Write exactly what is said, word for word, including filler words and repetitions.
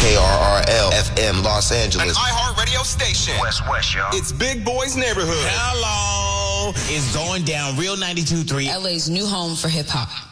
K R R L F M Los Angeles. An iHeart radio station. West West, y'all. It's Big Boy's Neighborhood. Hello. It's going down. Real ninety-two point three. L A's new home for hip hop.